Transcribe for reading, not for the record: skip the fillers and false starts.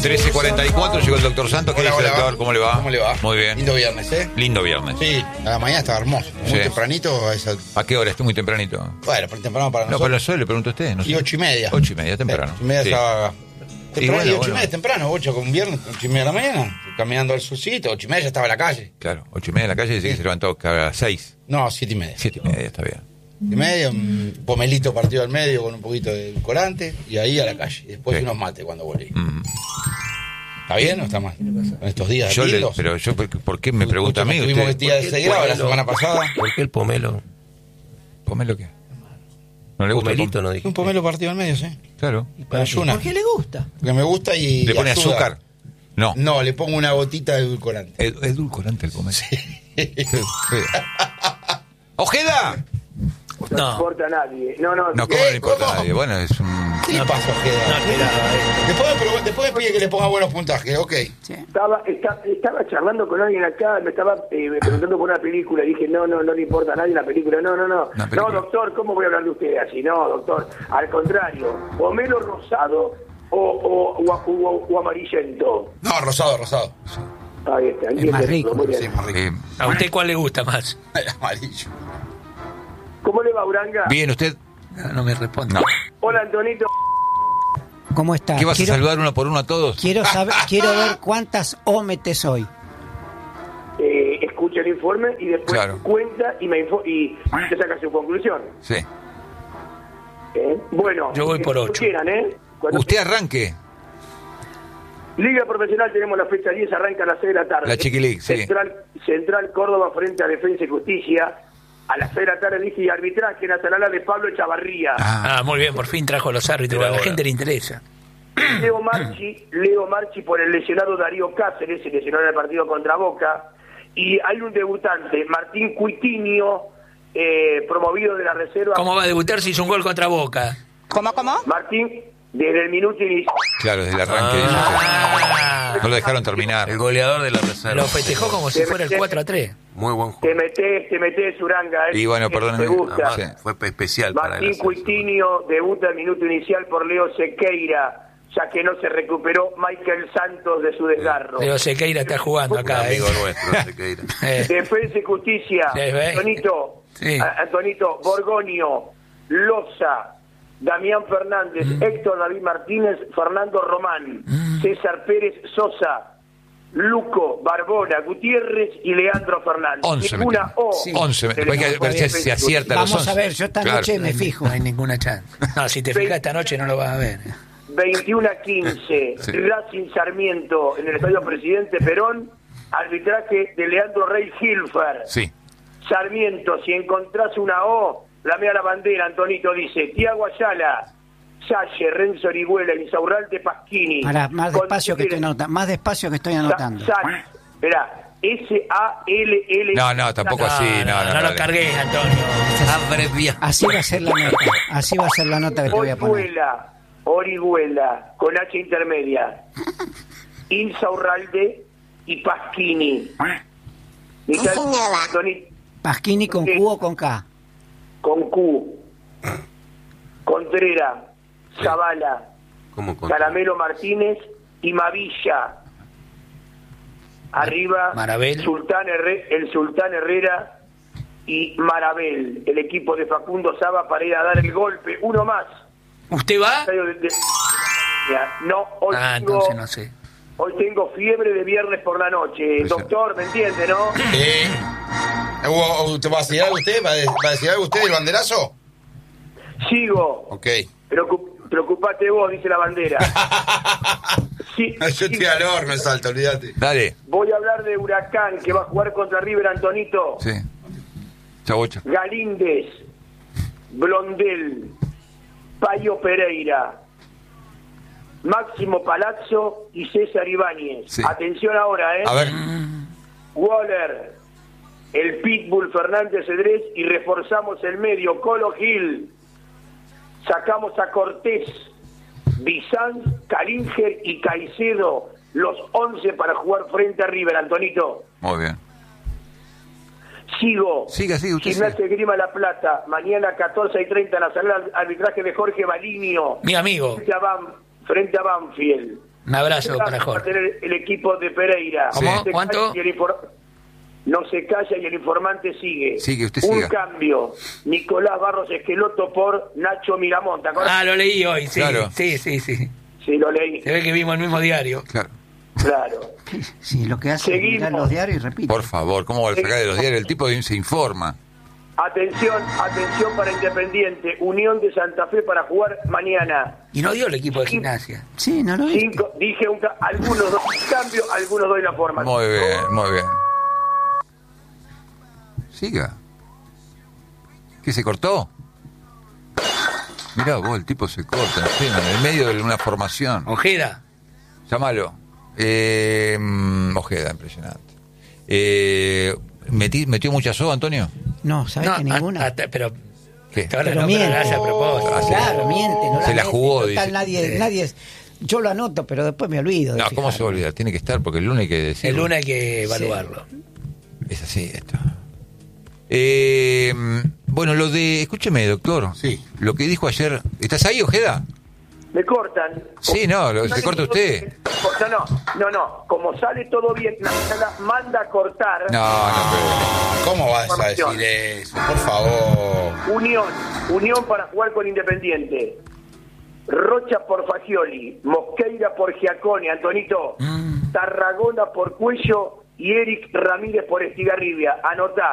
13:44 llegó el doctor Santos. ¿Qué dice, doctor? ¿Cómo le va? ¿Cómo le va? Muy bien. Lindo viernes, ¿eh? Lindo viernes. Sí, a la mañana estaba hermoso. Muy Sí. tempranito. ¿A qué hora? Estoy muy tempranito. Bueno, temprano para No, nosotros. pero eso le pregunto a usted. No sé. Y 8:30. 8:30, temprano. 8:30 Sí. estaba... Temprano, bueno, y 8:30 temprano, 8 con viernes, 8:30 de la mañana, caminando al solcito, 8:30 ya estaba en la calle. Claro, 8:30 en la calle, dice que se levantó cada 6. No, 7:30. 7:30, está bien. 7:30, un pomelito partido al medio con un poquito de edulcorante y ahí a la calle. Y después Sí. unos mates cuando volví. Mm. ¿Está bien o está mal? En estos días lindos. Pero yo, ¿por qué me pregunta a mí? Tuvimos Usted, día de 6 grados la semana pasada. ¿Por qué el pomelo? ¿Pomelo qué? ¿No le gusta el Pomelito no dije. Un pomelo partido al medio, sí. Claro. Para ayuna. ¿Por qué le gusta? Porque me gusta y ¿Le pone ayuda. azúcar? No. No, le pongo una gotita de edulcorante. Edulcorante el pomelo. Qué feo. ¡Ojeda! No importa a nadie. No, No, ¿cómo no le importa ¿Cómo? a nadie? Bueno, es un... ¿Qué le pasa, Ojeda? No, espera, Después me pide que le ponga buenos puntajes, ok. Sí. Estaba charlando con alguien acá, me estaba preguntando por una película y dije, no le importa a nadie la película. No, Una película. no, doctor, ¿cómo voy a hablar de usted así? No, doctor, al contrario, pomelo rosado o amarillento. No, rosado. Ahí está, Es más rico. muy bien. Sí, más rico. ¿A usted cuál le gusta más? El amarillo. ¿Cómo le va, Uranga? Bien, ¿usted? No me responde. No. Hola, Antonito. ¿Cómo está? ¿Qué vas a saludar uno por uno a todos? Quiero ver cuántas O metes hoy. Escucha el informe y después Claro. cuenta y y te saca su conclusión. Sí. Bueno, Yo voy por cuando 8. quieran, Cuando Usted arranque. Liga Profesional tenemos la fecha 10, arranca a las 6 de la tarde. La Chiqui League, sí. Central Córdoba frente a Defensa y Justicia. A las 6 de la tarde dije y arbitraje nacional de Pablo Echavarría. Ah, muy bien, por fin trajo los árbitros. A la gente le interesa. Leo Marchi por el lesionado Darío Cáceres, se lesionó en el partido contra Boca. Y hay un debutante, Martín Cuitinho, promovido de la reserva. ¿Cómo va a debutar si hizo un gol contra Boca? ¿Cómo? Martín, desde el minuto inicial. Claro, desde el arranque. No lo dejaron terminar. El goleador de la reserva. Lo festejó como si fuera el 4-3. Muy buen juego. Te metés, Uranga. Y bueno, Te perdóname. gusta. Sí. Fue especial para Martín él. Cuitinho debuta el minuto inicial por Leo Sequeira, ya que no se recuperó Michael Santos de su desgarro. Leo Sequeira está jugando acá. Amigo nuestro, Sequeira. Defensa y Justicia, Sí, ¿ves? Antonito, Sí. Antonito, Borgonio, Loza, Damián Fernández, Héctor David Martínez, Fernando Román, César Pérez Sosa, Luco, Barbona, Gutiérrez y Leandro Fernández. 11 Ninguna metió. O. Sí. 11. Después hay que ver si se acierta los 11. Vamos a ver, yo esta Claro. noche me fijo. No hay ninguna chance. No, si te fijas esta noche no lo vas a ver. 21-15, Sí. Racing Sarmiento en el Estadio Presidente Perón, arbitraje de Leandro Rey Hilfer. Sí. Sarmiento, si encontrás una O, lamea la bandera, Antonito dice. Tiago Ayala, Salle, Renzo Orihuela, Insaurralde Pasquini. Pará, más despacio que estoy anotando. Más despacio que estoy anotando. Esperá, S-A-L-L. No, tampoco así. No, no dale. lo cargues, Antonio. Abrevia. Así va a ser la nota. Así va a ser la nota que te voy a poner. Orihuela, con H intermedia. Insaurralde y Pasquini. Antonito, Pasquini con Q o con K. con Q. Contreras, Zavala, ¿Cómo con? Caramelo Martínez y Mavilla. Arriba, Marabel. el Sultán Herrera y Marabel, el equipo de Facundo Saba para ir a dar el golpe. Uno más. ¿Usted va? No, hoy Entonces no sé. hoy tengo fiebre de viernes por la noche. Doctor, ¿me entiende, no? ¿Te va a decir algo usted? ¿Va a decir algo usted del banderazo? Sigo. Ok. Preocupate vos, dice la bandera. Sí, Yo estoy al horno, me salta, olvídate. Dale. voy a hablar de Huracán, que va a jugar contra River, Antonito. Sí. Chavocha. Galíndez, Blondel, Payo Pereira, Máximo Palazzo y César Ibáñez. Sí. Atención ahora, A ver. Waller, el Pitbull Fernández Cedrés y reforzamos el medio, Colo Gil. Sacamos a Cortés, Bizanz, Calinger y Caicedo, los 11 para jugar frente a River, Antonito. Muy bien. Sigo. Siga, usted Gimnasia Esgrima La Plata, mañana 14:30 en la sala de arbitraje de Jorge Balinio. Mi amigo. Frente a Banfield. Un abrazo para Va a Jorge. tener el equipo de Pereira. ¿Cómo? No se ¿Cuánto? calla y no se calla y el informante sigue. Sigue, usted Un siga. cambio. Nicolás Barros Esqueloto por Nacho Miramón. ¿Te acordás? Ah, lo leí hoy, sí. Claro. Sí. Sí, lo leí. Se ve que vimos el mismo diario. Claro. Claro. Sí, lo que hace es Seguimos. mirar los diarios y repite. Por favor, ¿cómo va a sacar de los diarios? El tipo se informa. Atención para Independiente. Unión de Santa Fe para jugar mañana. Y no dio el equipo de gimnasia. Sí, no lo viste. Dije algunos dos cambio, algunos doy la forma. Muy bien, muy bien. Siga. ¿Qué se cortó? Mirá vos, el tipo se corta encima, en el medio de una formación. Ojeda. Llámalo. Ojeda, impresionante. ¿Metió mucha soga, Antonio? No, ¿sabes que ninguna? Pero ¿Qué? ahora Pero no, miente. lo hace a propósito. Ah, sí. Claro, miente. No Se la mete. jugó, Total, dice. nadie. Yo lo anoto, pero después me olvido. de No, ¿cómo se va a fijarme. olvidar? Tiene que estar, porque el lunes hay que decir. El lunes hay que evaluarlo. Es así esto. Bueno, lo de... Escúcheme, doctor. Sí. Lo que dijo ayer... ¿Estás ahí, Ojeda? Me cortan. Sí, no, se corta usted. No. Como sale todo bien, manda a cortar. No, pero... ¿Cómo vas a decir eso? Por favor. Unión para jugar con Independiente. Rocha por Fagioli, Mosqueira por Giacone, Antonito, Tarragona por Cuello y Eric Ramírez por Estigarribia. Anotá.